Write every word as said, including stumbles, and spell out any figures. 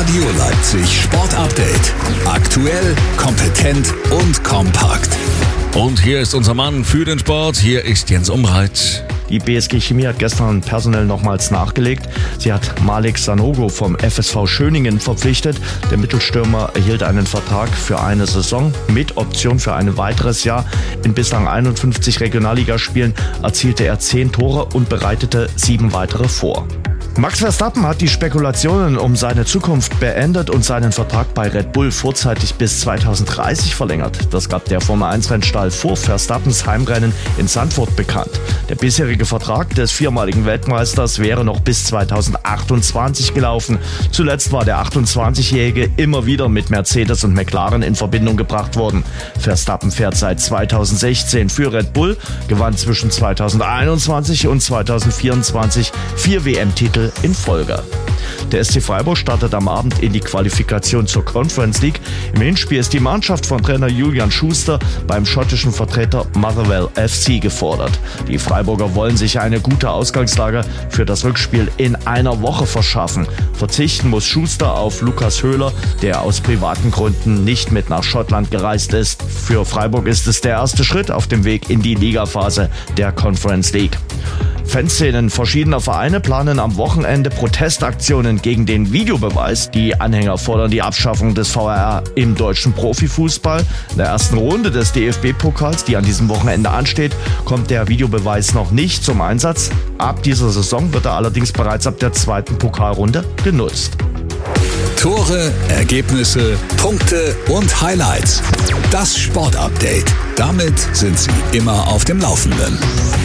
Radio Leipzig Sport Update. Aktuell, kompetent und kompakt. Und hier ist unser Mann für den Sport. Hier ist Jens Umreit. Die B S G Chemie hat gestern personell nochmals nachgelegt. Sie hat Malik Sanogo vom F S V Schöningen verpflichtet. Der Mittelstürmer erhielt einen Vertrag für eine Saison mit Option für ein weiteres Jahr. In bislang einundfünfzig Regionalligaspielen erzielte er zehn Tore und bereitete sieben weitere vor. Max Verstappen hat die Spekulationen um seine Zukunft beendet und seinen Vertrag bei Red Bull vorzeitig bis zweitausenddreißig verlängert. Das gab der Formel eins Rennstall vor Verstappens Heimrennen in Zandvoort bekannt. Der bisherige Vertrag des viermaligen Weltmeisters wäre noch bis zweitausendachtundzwanzig gelaufen. Zuletzt war der achtundzwanzigjährige immer wieder mit Mercedes und McLaren in Verbindung gebracht worden. Verstappen fährt seit zweitausendsechzehn für Red Bull, gewann zwischen zweitausendeinundzwanzig und zweitausendvierundzwanzig vier W M-Titel in Folge. Der S C Freiburg startet am Abend in die Qualifikation zur Conference League. Im Hinspiel ist die Mannschaft von Trainer Julian Schuster beim schottischen Vertreter Motherwell F C gefordert. Die Freiburger wollen sich eine gute Ausgangslage für das Rückspiel in einer Woche verschaffen. Verzichten muss Schuster auf Lukas Höhler, der aus privaten Gründen nicht mit nach Schottland gereist ist. Für Freiburg ist es der erste Schritt auf dem Weg in die Ligaphase der Conference League. Fanszenen verschiedener Vereine planen am Wochenende Protestaktionen gegen den Videobeweis. Die Anhänger fordern die Abschaffung des V R R im deutschen Profifußball. In der ersten Runde des D F B-Pokals, die an diesem Wochenende ansteht, kommt der Videobeweis noch nicht zum Einsatz. Ab dieser Saison wird er allerdings bereits ab der zweiten Pokalrunde genutzt. Tore, Ergebnisse, Punkte und Highlights. Das Sport Update. Damit sind Sie immer auf dem Laufenden.